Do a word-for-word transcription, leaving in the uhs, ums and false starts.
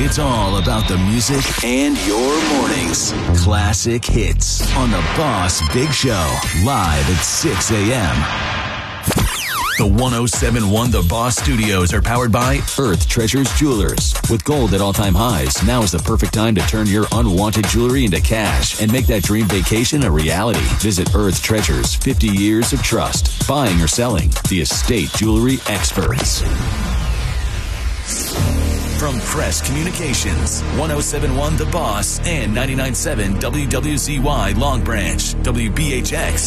It's all about the music and your mornings. Classic hits on the Boss Big Show, live at six a.m. The one oh seven point one The Boss Studios are powered by Earth Treasures Jewelers. With gold at all-time highs, now is the perfect time to turn your unwanted jewelry into cash and make that dream vacation a reality. Visit Earth Treasures, fifty years of trust. Buying or selling, the estate jewelry experts. From Press Communications, one oh seven point one The Boss and ninety-nine point seven W W Z Y Long Branch, W B H X.